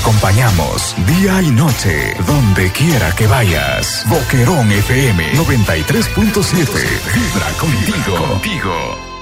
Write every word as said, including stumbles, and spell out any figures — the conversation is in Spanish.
acompañamos día y noche, donde quiera que vayas. Boquerón F M noventa y tres punto siete. Vibra contigo. contigo.